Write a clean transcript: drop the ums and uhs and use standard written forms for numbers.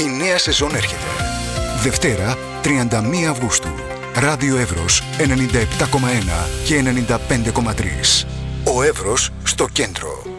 Η νέα σεζόν έρχεται. Δευτέρα, 31 Αυγούστου. Ράδιο Εύρος 97,1 και 95,3. Ο Εύρος στο κέντρο.